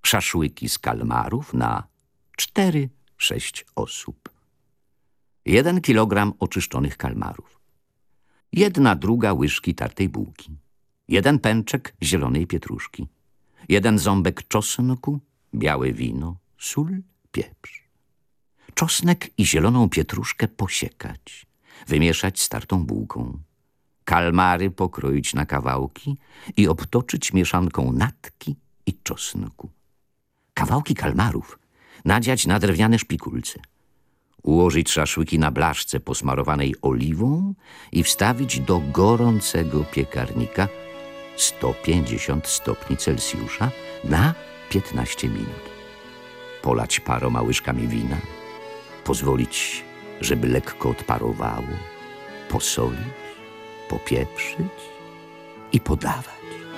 szaszłyki z kalmarów na 4-6 osób. 1 kilogram oczyszczonych kalmarów. 1/2 łyżki tartej bułki. 1 pęczek zielonej pietruszki. 1 ząbek czosnku, białe wino, sól, pieprz. Czosnek i zieloną pietruszkę posiekać, wymieszać z tartą bułką. Kalmary pokroić na kawałki i obtoczyć mieszanką natki i czosnku. Kawałki kalmarów nadziać na drewniane szpikulce. Ułożyć szaszłyki na blaszce posmarowanej oliwą i wstawić do gorącego piekarnika 150 stopni Celsjusza na 15 minut. Polać paroma łyżkami wina, pozwolić, żeby lekko odparowało, posolić, popieprzyć i podawać.